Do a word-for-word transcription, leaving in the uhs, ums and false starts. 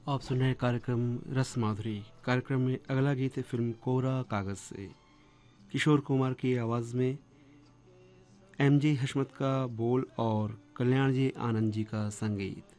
आप सुन रहे हैं कार्यक्रम रस माधुरी। कार्यक्रम में अगला गीत है फिल्म कोरा कागज से। किशोर कुमार की आवाज़ में एम जी हशमत का बोल और कल्याण जी आनंद जी का संगीत।